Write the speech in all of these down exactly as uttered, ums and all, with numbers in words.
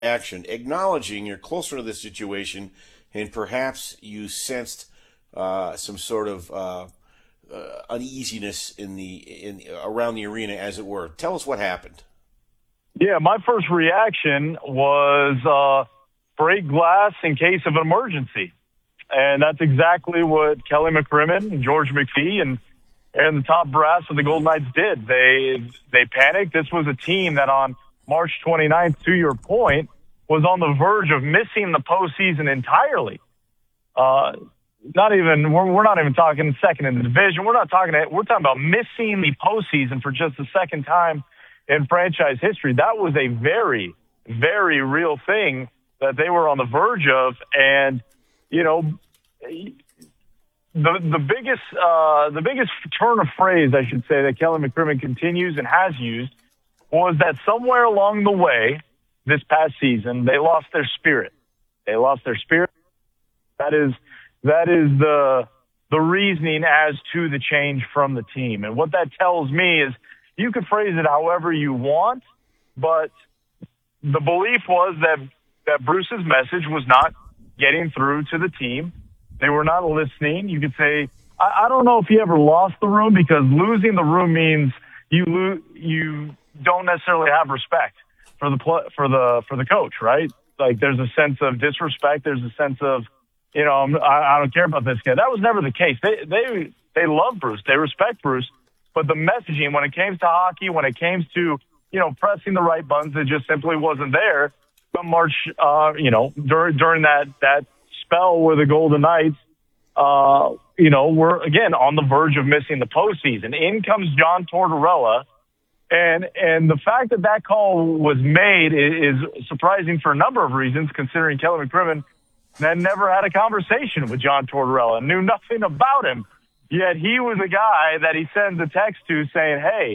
action, acknowledging you're closer to the situation, and perhaps you sensed uh, some sort of uh, uh, uneasiness in the in around the arena, as it were. Tell us what happened. Yeah, my first reaction was uh, break glass in case of emergency. And that's exactly what Kelly McCrimmon and George McPhee and, and the top brass of the Golden Knights did. They they panicked. This was a team that on March twenty-ninth, to your point, was on the verge of missing the postseason entirely. Uh, not even we're, we're not even talking second in the division. We're not talking. We're talking about missing the postseason for just the second time in franchise history. That was a very, very real thing that they were on the verge of. And, you know, the the biggest uh, the biggest turn of phrase, I should say, that Kelly McCrimmon continues and has used was that somewhere along the way this past season, they lost their spirit. They lost their spirit. That is that is the the reasoning as to the change from the team. And what that tells me is you could phrase it however you want, but the belief was that, that Bruce's message was not getting through to the team. They were not listening. You could say, I, I don't know if he ever lost the room, because losing the room means you lo- you don't necessarily have respect for the pl- for the for the coach, right? Like there's a sense of disrespect. There's a sense of, you know, I'm, I, I don't care about this guy. That was never the case. They they they love Bruce. They respect Bruce. But the messaging, when it came to hockey, when it came to, you know, pressing the right buttons, it just simply wasn't there. Come March, uh, you know, during during that that spell where the Golden Knights, uh, you know, were again on the verge of missing the postseason. In comes John Tortorella, and and the fact that that call was made is, is surprising for a number of reasons, considering Kelly McCrimmon had never had a conversation with John Tortorella, knew nothing about him. Yet he was a guy that he sends a text to saying, hey,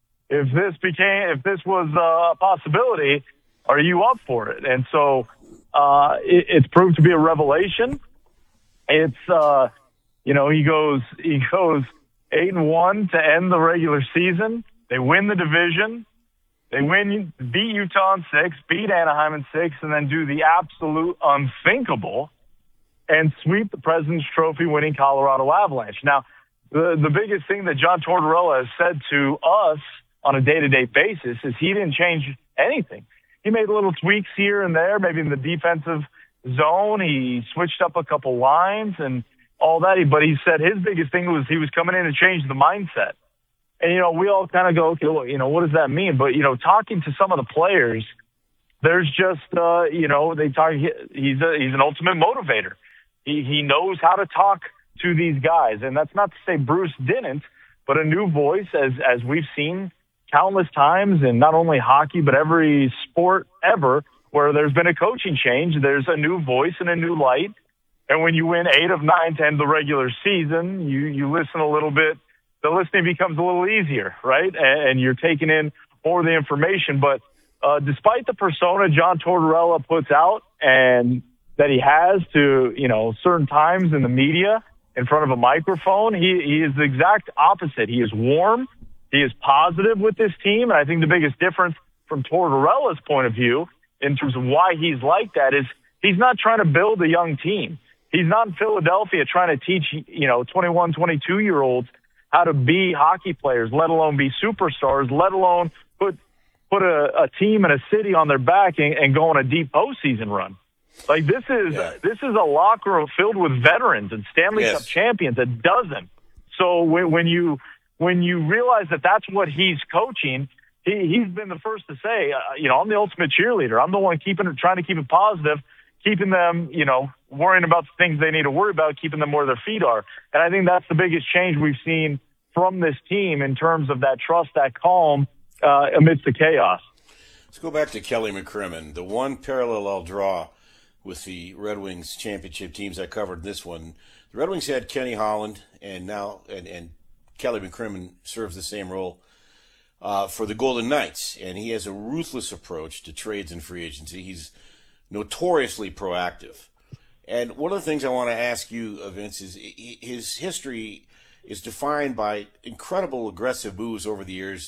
if this became, if this was a possibility, are you up for it? And so uh, it, it's proved to be a revelation. It's, uh, you know, he goes, he goes eight and one to end the regular season. They win the division. They win, beat Utah in six, beat Anaheim in six, and then do the absolute unthinkable and sweep the President's Trophy winning Colorado Avalanche. Now, the, the biggest thing that John Tortorella has said to us on a day-to-day basis is he didn't change anything. He made little tweaks here and there, maybe in the defensive zone. He switched up a couple lines and all that. But he said his biggest thing was he was coming in to change the mindset. And, you know, we all kind of go, okay, well, you know, what does that mean? But, you know, talking to some of the players, there's just, uh, you know, they talk, he's a, he's an ultimate motivator. He, he knows how to talk to these guys. And that's not to say Bruce didn't, but a new voice, as, as we've seen countless times in not only hockey, but every sport ever where there's been a coaching change, there's a new voice and a new light. And when you win eight of nine to end the regular season, you, you listen a little bit, the listening becomes a little easier, right? And, and you're taking in more of the information. But uh, despite the persona John Tortorella puts out and that he has to, you know, certain times in the media in front of a microphone, he, he is the exact opposite. He is warm. He is positive with this team. And I think the biggest difference from Tortorella's point of view in terms of why he's like that is he's not trying to build a young team. He's not in Philadelphia trying to teach, you know, twenty-one, twenty-two-year-olds how to be hockey players, let alone be superstars, let alone put put a, a team and a city on their back and, and go on a deep postseason run. Like this is yeah. this is a locker room filled with veterans and Stanley yes. Cup champions, a dozen. So when, when you when you realize that that's what he's coaching, he, he's been the first to say, uh, you know, I'm the ultimate cheerleader. I'm the one keeping it, trying to keep it positive, keeping them, you know, worrying about the things they need to worry about, keeping them where their feet are. And I think that's the biggest change we've seen from this team in terms of that trust, that calm uh, amidst the chaos. Let's go back to Kelly McCrimmon. The one parallel I'll draw with the Red Wings championship teams I covered this one, the Red Wings had Kenny Holland, and now and, and Kelly McCrimmon serves the same role uh, for the Golden Knights, and he has a ruthless approach to trades and free agency. He's notoriously proactive. And one of the things I want to ask you, Vince, is his history is defined by incredible aggressive moves over the years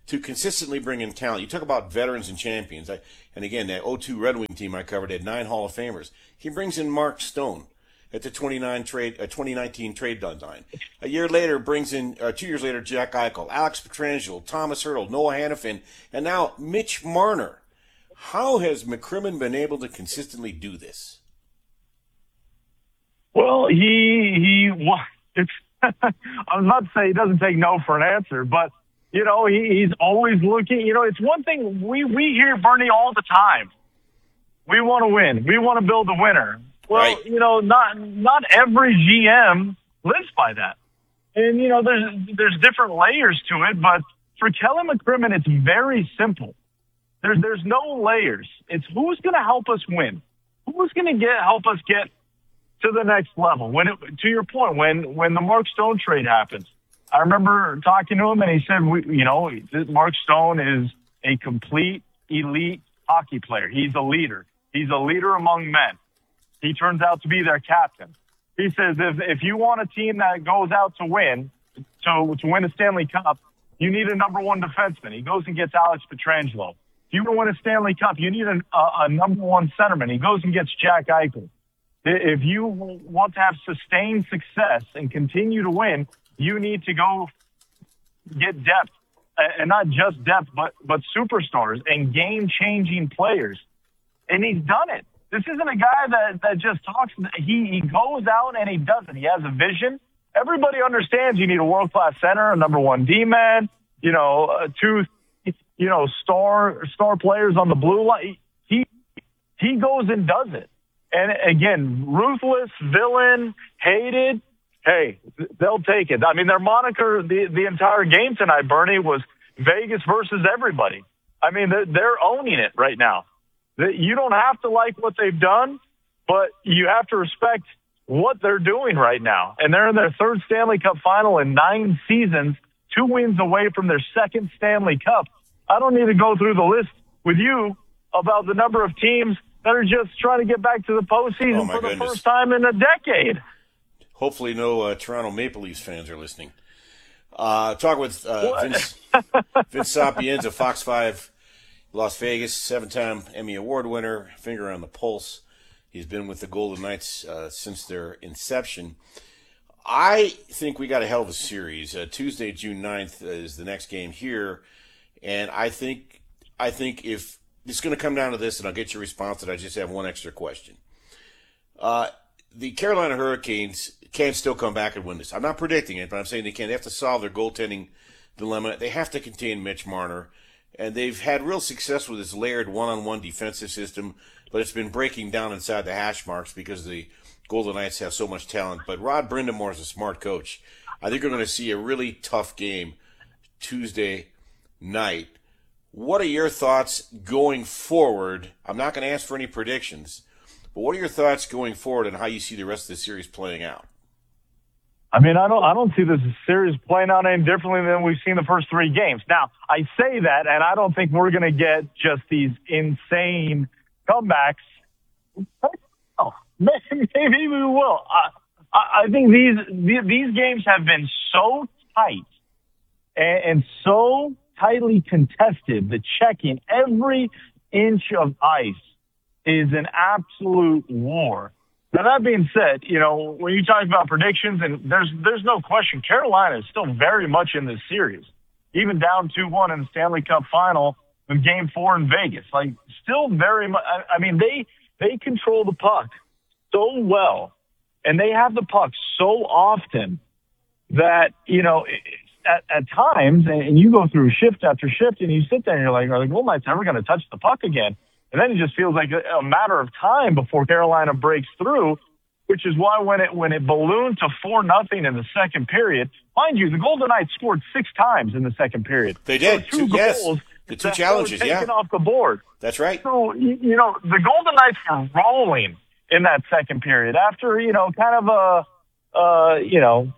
to consistently bring in talent. You talk about veterans and champions. I, and again, that oh two Red Wing team I covered had nine Hall of Famers. He brings in Mark Stone at the twenty-nine trade, uh, twenty nineteen trade deadline. A year later, brings in, uh, two years later, Jack Eichel, Alex Pietrangelo, Thomas Hertl, Noah Hannafin, and now Mitch Marner. How has McCrimmon been able to consistently do this? Well, he, he, well, it's, I'm not saying he doesn't take no for an answer, but, you know, he, he's always looking, you know, it's one thing we, we hear Bernie all the time. We want to win. We want to build a winner. Well, right. you know, not, not every G M lives by that. And, you know, there's, there's different layers to it, but for Kelly McCrimmon, it's very simple. There's, there's no layers. It's who's going to help us win. Who's going to get, help us get to the next level. When it, to your point, when, when the Mark Stone trade happens, I remember talking to him and he said, we, you know, Mark Stone is a complete elite hockey player. He's a leader. He's a leader among men. He turns out to be their captain. He says, if, if you want a team that goes out to win, to, to win a Stanley Cup, you need a number one defenseman. He goes and gets Alex Pietrangelo. If you want to win a Stanley Cup, you need a, a, a number one centerman. He goes and gets Jack Eichel. If you want to have sustained success and continue to win, you need to go get depth, and not just depth, but, but superstars and game-changing players. And he's done it. This isn't a guy that, that just talks. He, he goes out and he does it. He has a vision. Everybody understands you need a world-class center, a number one D-man, you know, uh, two, you know, star, star players on the blue line. He, he goes and does it. And again, ruthless, villain, hated. Hey, they'll take it. I mean, their moniker the, the entire game tonight, Bernie, was Vegas versus everybody. I mean, they're, they're owning it right now. You don't have to like what they've done, but you have to respect what they're doing right now. And they're in their third Stanley Cup final in nine seasons, two wins away from their second Stanley Cup. I don't need to go through the list with you about the number of teams that are just trying to get back to the postseason oh for the goodness. first time in a decade. Hopefully no uh, Toronto Maple Leafs fans are listening. Uh, talk with uh, Vince, Vince Sapienza, Fox five, Las Vegas, seven-time Emmy Award winner, finger on the pulse. He's been with the Golden Knights uh, since their inception. I think we got a hell of a series. Uh, Tuesday, June ninth is the next game here, and I think I think if it's going to come down to this, and I'll get your response, and I just have one extra question. Uh, the Carolina Hurricanes can still come back and win this. I'm not predicting it, but I'm saying they can. They have to solve their goaltending dilemma. They have to contain Mitch Marner, and they've had real success with this layered one-on-one defensive system, but it's been breaking down inside the hash marks because the Golden Knights have so much talent. But Rod Brind'Amour is a smart coach. I think we're going to see a really tough game Tuesday night. What are your thoughts going forward? I'm not going to ask for any predictions, but what are your thoughts going forward and how you see the rest of the series playing out? I mean, I don't, I don't see this series playing out any differently than we've seen the first three games. Now, I say that, and I don't think we're going to get just these insane comebacks. Oh, maybe, maybe we will. I, I think these, these games have been so tight and, and so tightly contested. The checking, every inch of ice is an absolute war. Now, that being said, you know, when you talk about predictions, and there's there's no question, Carolina is still very much in this series, even down two one in the Stanley Cup final in Game Four in Vegas. Like, still very much. I, I mean, they they control the puck so well, and they have the puck so often that, you know, at, at times, and you go through shift after shift, and you sit there and you're like, are the Golden Knights ever going to touch the puck again? And then it just feels like a matter of time before Carolina breaks through, which is why when it when it ballooned to four nothing in the second period, mind you, the Golden Knights scored six times in the second period. They did. So two two, yes. goals The two challenges, taken yeah. off the board. That's right. So, you, you know, the Golden Knights were rolling in that second period after, you know, kind of a, uh, you know,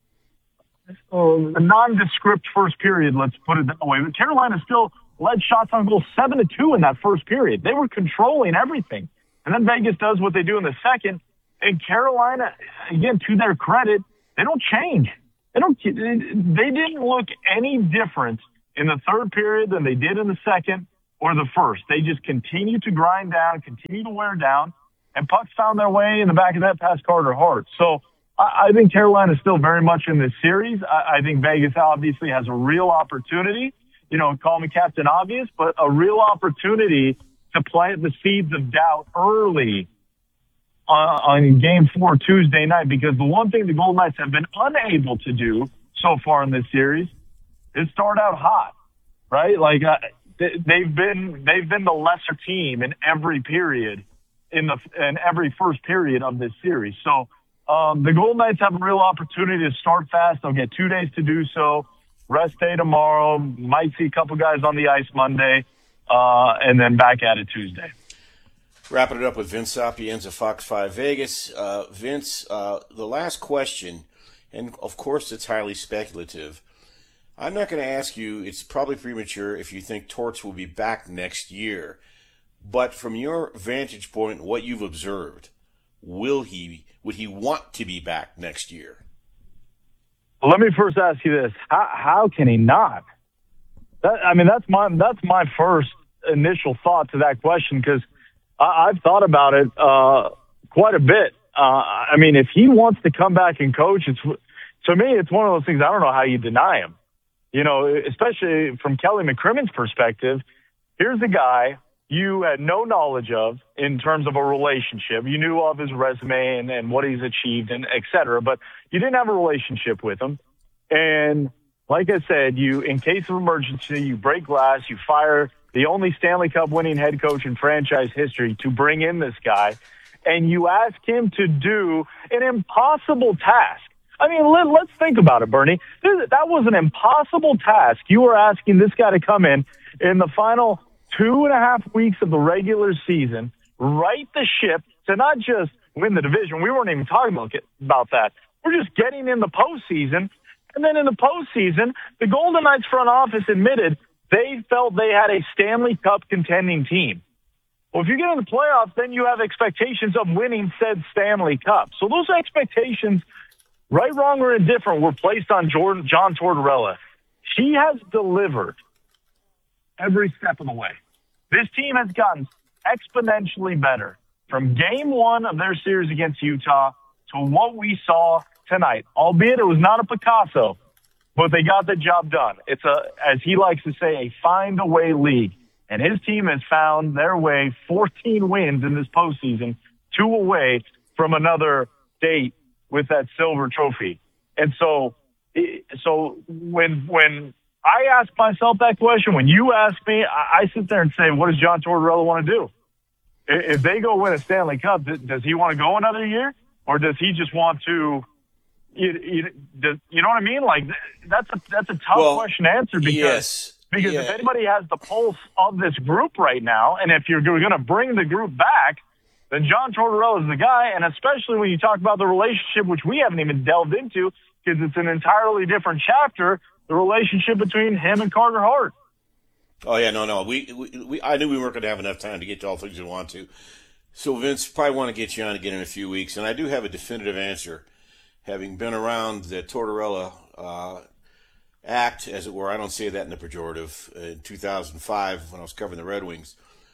a nondescript first period, let's put it that way. But Carolina still led shots on goal seven to two in that first period. They were controlling everything. And then Vegas does what they do in the second. And Carolina, again, to their credit, they don't change. They don't, they didn't look any different in the third period than they did in the second or the first. They just continue to grind down, continue to wear down, and pucks found their way in the back of that past Carter Hart. So I, I think Carolina is still very much in this series. I, I think Vegas obviously has a real opportunity. You know, call me Captain Obvious, but a real opportunity to plant the seeds of doubt early on, on game four Tuesday night, because the one thing the Golden Knights have been unable to do so far in this series is start out hot, right? Like uh, they, they've been they've been the lesser team in every period in the in every first period of this series. So um, the Golden Knights have a real opportunity to start fast. They'll get two days to do so. Rest day tomorrow. Might see a couple guys on the ice Monday, uh, and then back at it Tuesday. Wrapping it up with Vince Sapienza, Fox five Vegas. Uh, Vince, uh, the last question, and of course it's highly speculative. I'm not going to ask you, it's probably premature if you think Torts will be back next year. But from your vantage point, what you've observed, will he, would he want to be back next year? Well, let me first ask you this. How, how can he not? That, I mean, that's my, that's my first initial thought to that question, because I've thought about it uh, quite a bit. Uh, I mean, if he wants to come back and coach, it's, to me, it's one of those things I don't know how you deny him. You know, especially from Kelly McCrimmon's perspective, here's a guy you had no knowledge of in terms of a relationship. You knew of his resume and, and what he's achieved and et cetera, but you didn't have a relationship with him. And like I said, you, in case of emergency, you break glass, you fire the only Stanley Cup winning head coach in franchise history to bring in this guy, and you ask him to do an impossible task. I mean, let, let's think about it, Bernie. That was an impossible task. You were asking this guy to come in in the final two and a half weeks of the regular season, right the ship to not just win the division. We weren't even talking about, about that. We're just getting in the postseason. And then in the postseason, the Golden Knights front office admitted they felt they had a Stanley Cup contending team. Well, if you get in the playoffs, then you have expectations of winning said Stanley Cup. So those expectations, right, wrong, or indifferent, were placed on Jordan, John Tortorella. He has delivered every step of the way. This team has gotten exponentially better from game one of their series against Utah to what we saw tonight, albeit it was not a Picasso, but they got the job done. It's a, as he likes to say, a find-a-way league. And his team has found their way, fourteen wins in this postseason, two away from another date with that silver trophy. And so, so when, when I ask myself that question, when you ask me, I, I sit there and say, what does John Tortorella want to do? If they go win a Stanley Cup, does he want to go another year? Or does he just want to, you, you, does, you know what I mean? Like, that's a, that's a tough well, question to answer, because, yes. because yeah. if anybody has the pulse of this group right now, and if you're going to bring the group back, then John Tortorella is the guy. And especially when you talk about the relationship, which we haven't even delved into, because it's an entirely different chapter, the relationship between him and Carter Hart. Oh, yeah, no, no. We, we, we I knew we weren't going to have enough time to get to all things we want to. So, Vince, probably want to get you on again in a few weeks. And I do have a definitive answer, having been around the Tortorella uh, act, as it were. I don't say that in the pejorative. In two thousand five, when I was covering the Red Wings,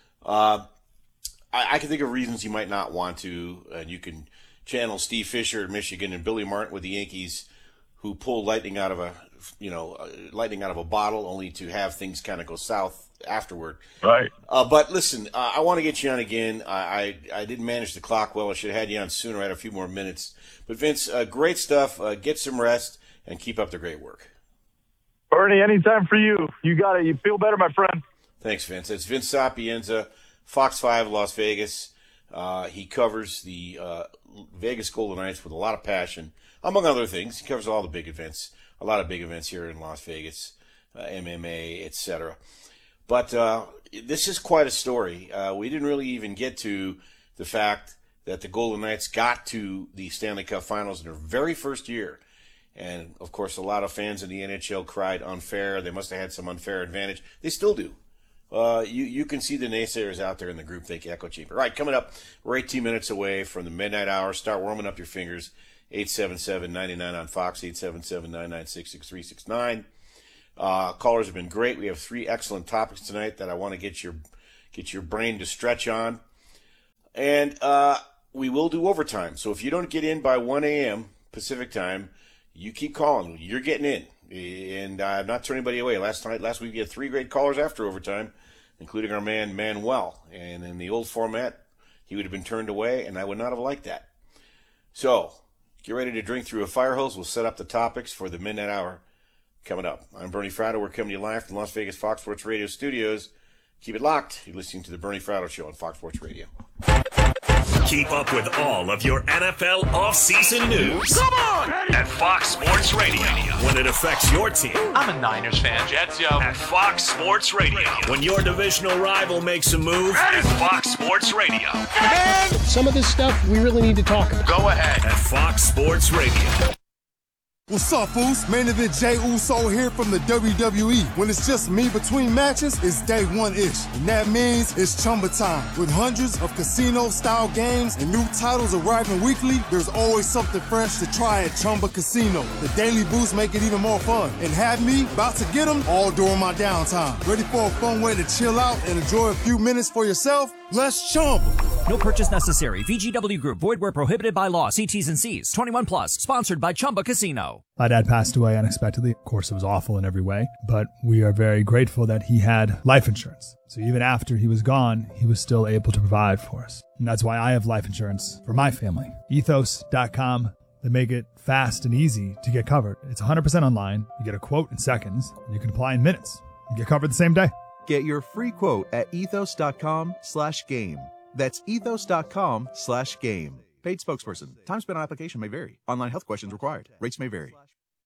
uh, I, I can think of reasons he might not want to. And you can channel Steve Fisher in Michigan and Billy Martin with the Yankees, who pulled lightning out of a, you know, lightning out of a bottle, only to have things kind of go south afterward. Right. Uh, but listen, uh, I want to get you on again. I, I I didn't manage the clock well. I should have had you on sooner. I had a few more minutes. But Vince, uh, great stuff. Uh, get some rest and keep up the great work. Bernie, anytime for you. You got it. You feel better, my friend. Thanks, Vince. It's Vince Sapienza, Fox five, Las Vegas. Uh, he covers the uh, Vegas Golden Knights with a lot of passion, among other things. He covers all the big events, a lot of big events here in Las Vegas, uh, M M A, et cetera. But uh, this is quite a story. Uh, we didn't really even get to the fact that the Golden Knights got to the Stanley Cup Finals in their very first year. And, of course, a lot of fans in the N H L cried unfair. They must have had some unfair advantage. They still do. Uh, you, you can see the naysayers out there in the group think echo chamber. All right, coming up, we're eighteen minutes away from the midnight hour. Start warming up your fingers. eight seven seven, nine nine on Fox, eight seven seven, nine nine six, six three six nine. Uh, callers have been great. We have three excellent topics tonight that I want to get your get your brain to stretch on. And uh, we will do overtime. So if you don't get in by one a.m. Pacific time, you keep calling. You're getting in. And uh, I'm not turning anybody away. Last night, last week, we had three great callers after overtime, including our man Manuel. And in the old format, he would have been turned away, and I would not have liked that. So get ready to drink through a fire hose. We'll set up the topics for the midnight hour coming up. I'm Bernie Fratto. We're coming to you live from Las Vegas Fox Sports Radio studios. Keep it locked. You're listening to the Bernie Fratto Show on Fox Sports Radio. Keep up with all of your N F L offseason news. Come on! At Fox Sports Radio. When it affects your team. I'm a Niners fan. Jets, yo. At Fox Sports Radio. When your divisional rival makes a move. At Fox Sports Radio. Man! Some of this stuff we really need to talk about. Go ahead. At Fox Sports Radio. What's up, fools? Main event Jey Uso here from the W W E. When it's just me between matches, it's day one-ish. And that means it's Chumba time. With hundreds of casino-style games and new titles arriving weekly, there's always something fresh to try at Chumba Casino. The daily boosts make it even more fun. And have me about to get them all during my downtime. Ready for a fun way to chill out and enjoy a few minutes for yourself? Let's Chumba. No purchase necessary. V G W Group. Void where prohibited by law. See T's and C's. twenty-one plus. Sponsored by Chumba Casino. My dad passed away unexpectedly. Of course, it was awful in every way, but we are very grateful that he had life insurance. So even after he was gone, he was still able to provide for us. And that's why I have life insurance for my family. ethos dot com. They make it fast and easy to get covered. It's one hundred percent online. You get a quote in seconds. And you can apply in minutes. You get covered the same day. Get your free quote at ethos dot com slash game. That's ethos dot com slash game. Paid spokesperson. Time spent on application may vary. Online health questions required. Rates may vary.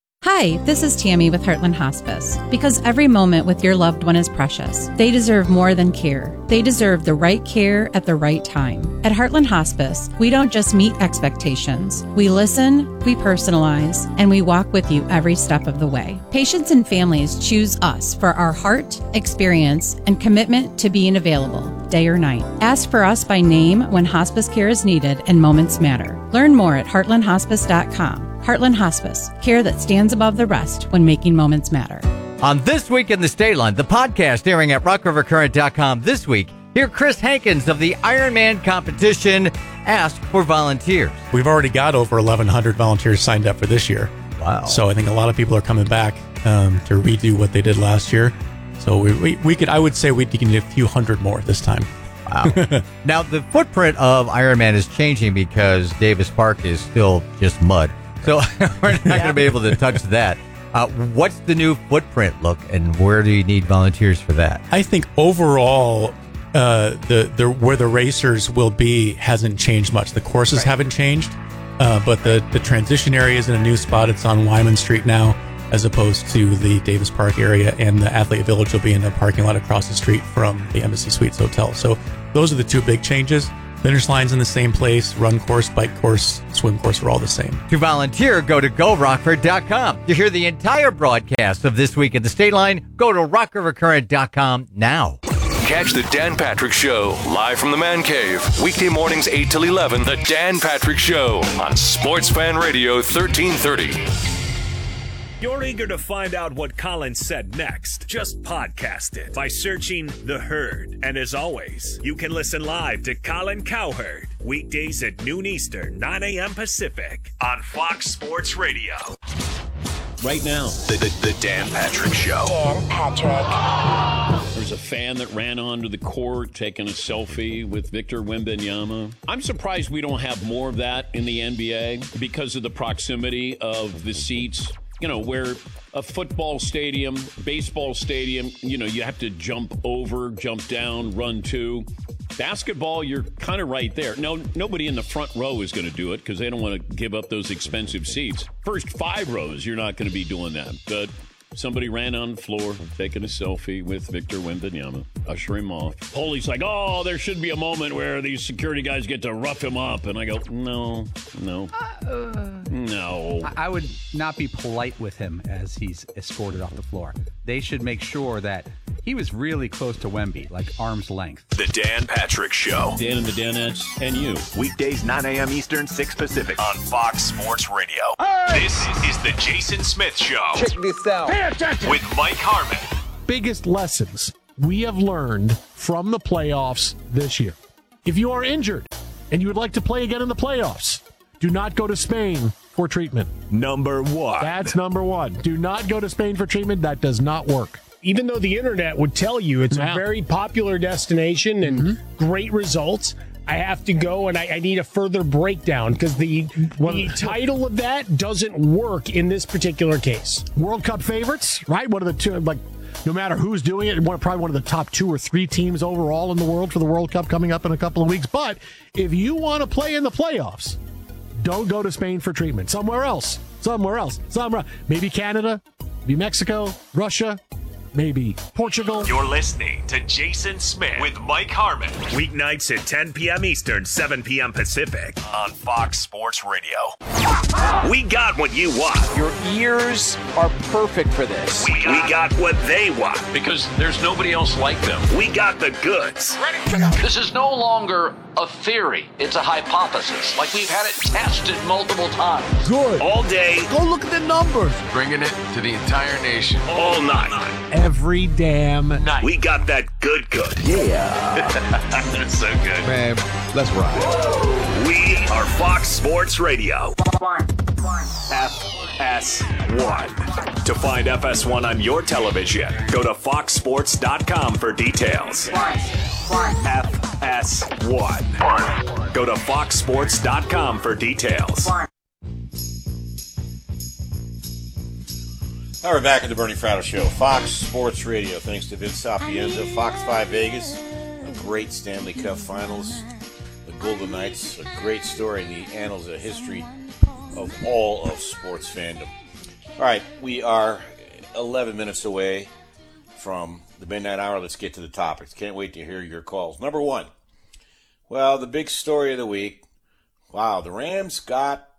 Hi, this is Tammy with Heartland Hospice. Because every moment with your loved one is precious, they deserve more than care. They deserve the right care at the right time. At Heartland Hospice, we don't just meet expectations. We listen, we personalize, and we walk with you every step of the way. Patients and families choose us for our heart, experience, and commitment to being available, day or night. Ask for us by name when hospice care is needed and moments matter. Learn more at heartland hospice dot com. Heartland Hospice, care that stands above the rest when making moments matter. On This Week in the State Line, the podcast airing at rock river current dot com this week, hear Chris Hankins of the Ironman competition ask for volunteers. We've already got over eleven hundred volunteers signed up for this year. Wow. So I think a lot of people are coming back um, to redo what they did last year. So we, we, we could, I would say we can get a few hundred more this time. Wow. Now, the footprint of Ironman is changing because Davis Park is still just mud. So we're not going to be able to touch that. Uh, what's the new footprint look, and where do you need volunteers for that? I think overall, uh, the, the where the racers will be hasn't changed much. The courses right. haven't changed, uh, but the, the transition area is in a new spot. It's on Wyman Street now, as opposed to the Davis Park area, and the Athlete Village will be in the parking lot across the street from the Embassy Suites Hotel. So those are the two big changes. Finish line's in the same place. Run course, bike course, swim course are all the same. To volunteer, go to go rockford dot com. To hear the entire broadcast of This Week in the State Line, go to rock river current dot com now. Catch the Dan Patrick Show live from the Man Cave. Weekday mornings eight till eleven. The Dan Patrick Show on Sports Fan Radio thirteen thirty. You're eager to find out what Colin said next. Just podcast it by searching The Herd. And as always, you can listen live to Colin Cowherd weekdays at noon Eastern, nine a.m. Pacific on Fox Sports Radio. Right now, the, the, the Dan Patrick Show. Dan Patrick. There's a fan that ran onto the court taking a selfie with Victor Wembanyama. I'm surprised we don't have more of that in the N B A because of the proximity of the seats. You know, where a football stadium, baseball stadium, you know, you have to jump over, jump down, run to. Basketball, you're kind of right there. No, nobody in the front row is going to do it because they don't want to give up those expensive seats. First five rows, you're not going to be doing that. But somebody ran on the floor, taking a selfie with Victor Wembanyama, usher him off. Holy's like, oh, there should be a moment where these security guys get to rough him up. And I go, no, no, uh, no. I would not be polite with him as he's escorted off the floor. They should make sure that He was really close to Wemby, like arm's length. The Dan Patrick Show. Dan and the Danettes and you. Weekdays nine a.m. Eastern, six Pacific on Fox Sports Radio. Hey! This is the Jason Smith Show. Check this out. Pay attention. With Mike Harmon. Biggest lessons we have learned from the playoffs this year. If you are injured and you would like to play again in the playoffs, do not go to Spain for treatment. Number one. That's number one. Do not go to Spain for treatment. That does not work. Even though the internet would tell you it's yeah. a very popular destination and mm-hmm. great results, I have to go and I, I need a further breakdown because the, the title of that doesn't work in this particular case. World Cup favorites, right? One of the two, like, no matter who's doing it, one, probably one of the top two or three teams overall in the world for the World Cup coming up in a couple of weeks. But if you want to play in the playoffs, don't go to Spain for treatment. Somewhere else. Somewhere else. Somewhere. Maybe Canada, maybe Mexico, Russia. Maybe Portugal. You're listening to Jason Smith with Mike Harmon. Weeknights at ten p.m. Eastern, seven p.m. Pacific on Fox Sports Radio. We got what you want. Your ears are perfect for this. We got, we got what they want. Because there's nobody else like them. We got the goods. Ready? This is no longer a theory. It's a hypothesis. Like we've had it tested multiple times. Good. All day. Go look at the numbers. Bringing it to the entire nation. All night. Every damn night. We got that good good. Yeah. That's so good. Man, let's ride. We are Fox Sports Radio. F S one. To find F S one on your television, go to fox sports dot com for details. F S one. Go to fox sports dot com for details. Now we're back at the Bernie Fratto Show, Fox Sports Radio. Thanks to Vince Sapienza, Fox five Vegas, a great Stanley Cup Finals, the Golden Knights, a great story in the annals of history of all of sports fandom. All right, we are eleven minutes away from the midnight hour. Let's get to the topics. Can't wait to hear your calls. Number one, well, the big story of the week. Wow, the Rams got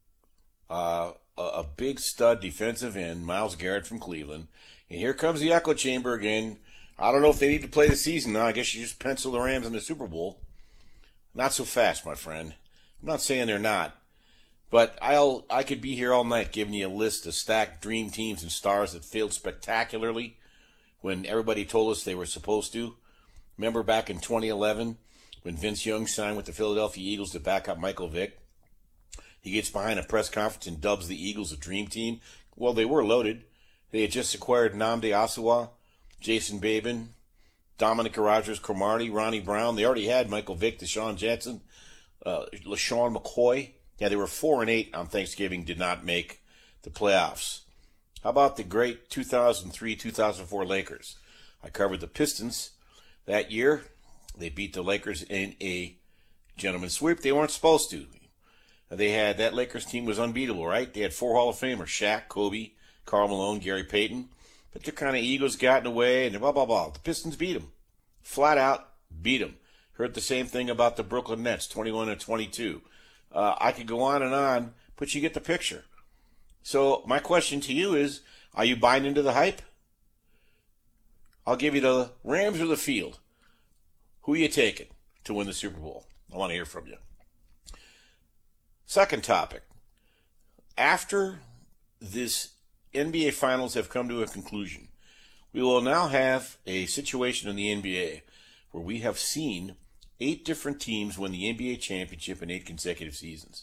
uh, a, a big stud defensive end, Myles Garrett from Cleveland. And here comes the echo chamber again. I don't know if they need to play the season now. I guess you just pencil the Rams in the Super Bowl. Not so fast, my friend. I'm not saying they're not. But I'll I could be here all night giving you a list of stacked dream teams and stars that failed spectacularly when everybody told us they were supposed to. Remember back in twenty eleven when Vince Young signed with the Philadelphia Eagles to back up Michael Vick? He gets behind a press conference and dubs the Eagles a dream team. Well, they were loaded. They had just acquired Nnamdi Asomugha, Jason Babin, Dominic Rodgers-Cromartie, Ronnie Brown. They already had Michael Vick, Deshaun Jackson, uh, LaShawn McCoy. Yeah, they were four and eight on Thanksgiving, did not make the playoffs. How about the great two thousand three two thousand four Lakers? I covered the Pistons that year. They beat the Lakers in a gentleman's sweep. They weren't supposed to. They had, that Lakers team was unbeatable, right? They had four Hall of Famers, Shaq, Kobe, Karl Malone, Gary Payton. But their kind of egos got in the way, and blah, blah, blah. The Pistons beat them. Flat out beat them. Heard the same thing about the Brooklyn Nets, twenty-one and twenty-two. Uh, I could go on and on, but you get the picture. So my question to you is, are you buying into the hype? I'll give you the Rams or the field. Who are you taking to win the Super Bowl? I want to hear from you. Second topic. After this N B A Finals have come to a conclusion, we will now have a situation in the N B A where we have seen eight different teams win the N B A championship in eight consecutive seasons.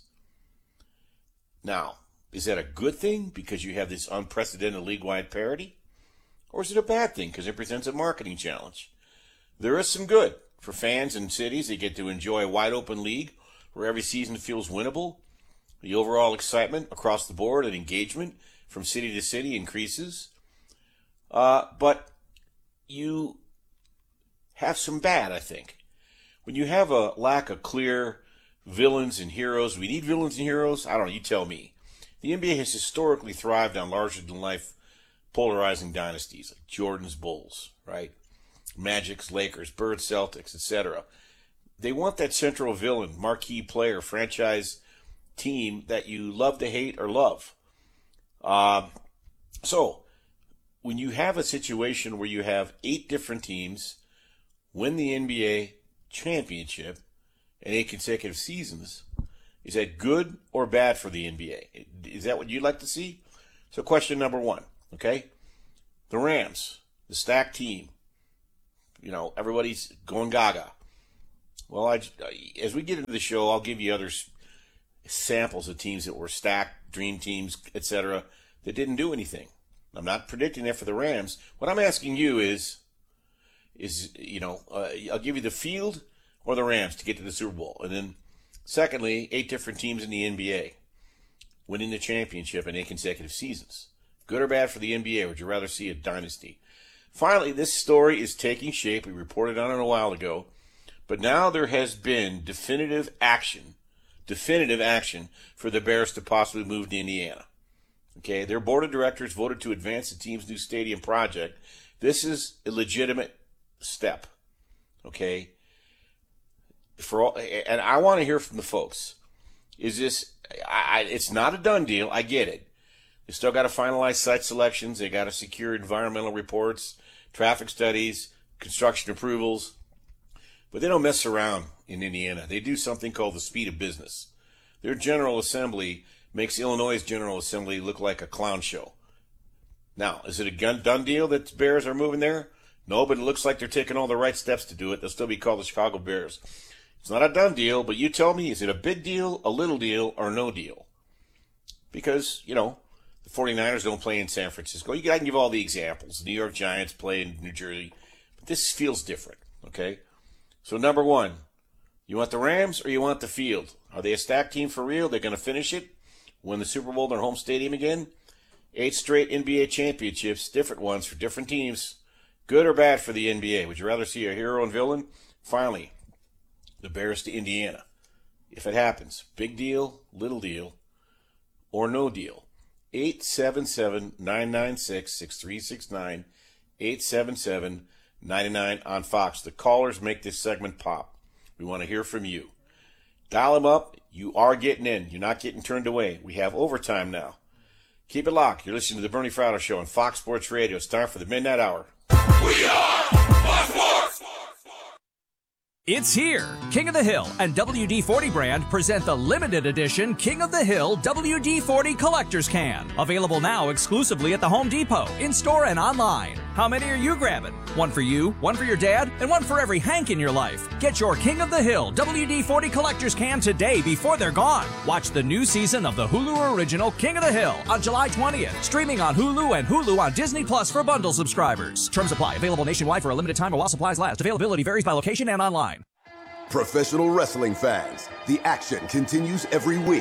Now, is that a good thing because you have this unprecedented league-wide parity? Or is it a bad thing because it presents a marketing challenge? There is some good. For fans and cities, they get to enjoy a wide-open league where every season feels winnable. The overall excitement across the board and engagement from city to city increases. Uh, but you have some bad, I think. When you have a lack of clear villains and heroes, we need villains and heroes? I don't know, you tell me. The N B A has historically thrived on larger-than-life polarizing dynasties, like Jordan's Bulls, right? Magic's Lakers, Bird Celtics, et cetera. They want that central villain, marquee player, franchise team that you love to hate or love. Uh, so, when you have a situation where you have eight different teams win the N B A championship in eight consecutive seasons, is that good or bad for the N B A? Is that what you'd like to see? So question number one, okay? The Rams, the stacked team. You know, everybody's going gaga. Well, I, as we get into the show, I'll give you other samples of teams that were stacked, dream teams, et cetera, that didn't do anything. I'm not predicting that for the Rams. What I'm asking you is, is you know, uh, I'll give you the field or the Rams to get to the Super Bowl. And then, secondly, eight different teams in the N B A winning the championship in eight consecutive seasons. Good or bad for the N B A? Would you rather see a dynasty? Finally, this story is taking shape. We reported on it a while ago. But now there has been definitive action, definitive action for the Bears to possibly move to Indiana. Okay, their board of directors voted to advance the team's new stadium project. This is a legitimate step. Okay, for all, and I want to hear from the folks. Is this? I, it's not a done deal. I get it. They still got to finalize site selections. They got to secure environmental reports, traffic studies, construction approvals. But they don't mess around in Indiana. They do something called the speed of business. Their General Assembly makes Illinois' General Assembly look like a clown show. Now, is it a done deal that the Bears are moving there? No, but it looks like they're taking all the right steps to do it. They'll still be called the Chicago Bears. It's not a done deal, but you tell me, is it a big deal, a little deal, or no deal? Because, you know, the 49ers don't play in San Francisco. You can give all the examples. The New York Giants play in New Jersey. But this feels different, okay? So number one, you want the Rams or you want the field? Are they a stacked team for real? They're going to finish it, win the Super Bowl in their home stadium again? Eight straight N B A championships, different ones for different teams. Good or bad for the N B A? Would you rather see a hero and villain? Finally, the Bears to Indiana. If it happens, big deal, little deal, or no deal. eight seven seven, nine nine six, six three six nine, eight seven seven, ninety-nine on Fox. The callers make this segment pop. We want to hear from you. Dial them up. You are getting in. You're not getting turned away. We have overtime now. Keep it locked. You're listening to the Bernie Fratto Show on Fox Sports Radio. It's time for the Midnight Hour. We are Fox Sports. It's here. King of the Hill and W D forty brand present the limited edition King of the Hill W D forty Collector's Can. Available now exclusively at the Home Depot, in-store and online. How many are you grabbing? One for you, one for your dad, and one for every Hank in your life. Get your King of the Hill W D forty Collector's Can today before they're gone. Watch the new season of the Hulu original King of the Hill on July twentieth. Streaming on Hulu and Hulu on Disney Plus for bundle subscribers. Terms apply. Available nationwide for a limited time while supplies last. Availability varies by location and online. Professional wrestling fans, the action continues every week.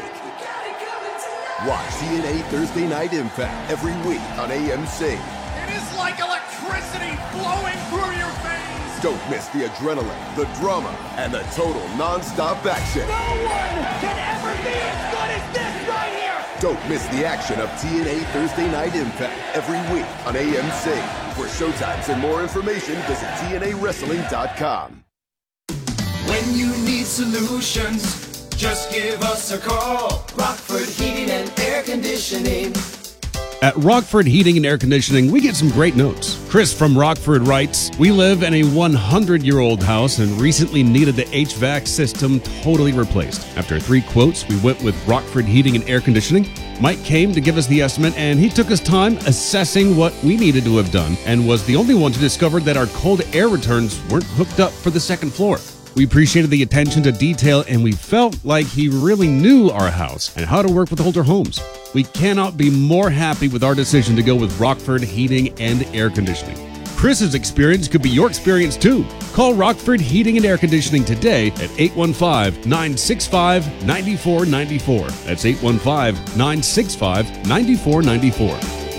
Watch T N A Thursday Night Impact every week on A M C. It is like electricity flowing through your veins. Don't miss the adrenaline, the drama, and the total non-stop action. No one can ever be as good as this right here. Don't miss the action of T N A Thursday Night Impact every week on A M C. For showtimes and more information, visit T N A wrestling dot com. When you need solutions, just give us a call. Rockford Heating and Air Conditioning. At Rockford Heating and Air Conditioning, we get some great notes. Chris from Rockford writes, "We live in a hundred-year-old house and recently needed the H V A C system totally replaced. After three quotes, we went with Rockford Heating and Air Conditioning. Mike came to give us the estimate, and he took his time assessing what we needed to have done and was the only one to discover that our cold air returns weren't hooked up for the second floor. We appreciated the attention to detail, and we felt like he really knew our house and how to work with older homes. We cannot be more happy with our decision to go with Rockford Heating and Air Conditioning. Chris's experience could be your experience too. Call Rockford Heating and Air Conditioning today at eight one five, nine six five, nine four nine four. That's eight one five, nine six five, nine four nine four.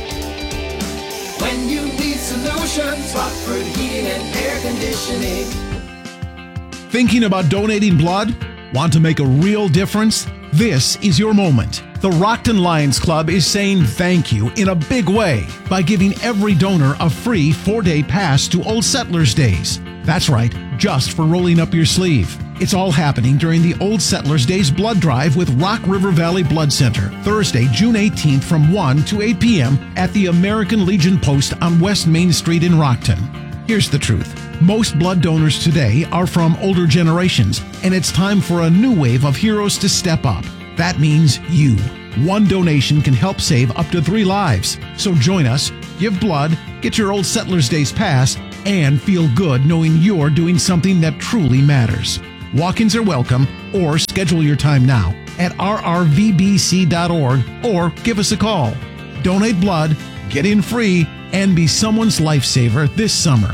When you need solutions, Rockford Heating and Air Conditioning. Thinking about donating blood? Want to make a real difference? This is your moment. The Rockton Lions Club is saying thank you in a big way by giving every donor a free four-day pass to Old Settlers Days. That's right, just for rolling up your sleeve. It's all happening during the Old Settlers Days Blood Drive with Rock River Valley Blood Center, Thursday, June eighteenth from one to eight p.m. at the American Legion Post on West Main Street in Rockton. Here's the truth. Most blood donors today are from older generations, and it's time for a new wave of heroes to step up. That means you. One donation can help save up to three lives. So join us, give blood, get your Old Settlers Days pass, and feel good knowing you're doing something that truly matters. Walk-ins are welcome, or schedule your time now at r r v b c dot org or give us a call. Donate blood, get in free, and be someone's lifesaver this summer.